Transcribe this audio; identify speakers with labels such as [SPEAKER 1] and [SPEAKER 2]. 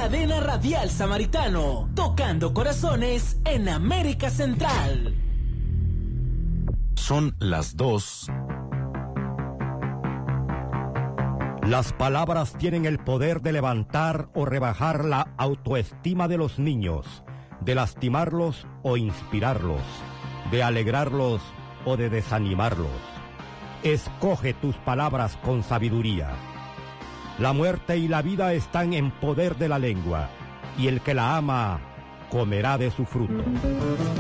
[SPEAKER 1] Cadena Radial Samaritano, tocando corazones en América Central.
[SPEAKER 2] Son las 2.
[SPEAKER 3] Las palabras tienen el poder de levantar o rebajar la autoestima de los niños, de lastimarlos o inspirarlos, de alegrarlos o de desanimarlos. Escoge tus palabras con sabiduría. La muerte y la vida están en poder de la lengua, y el que la ama comerá de su fruto.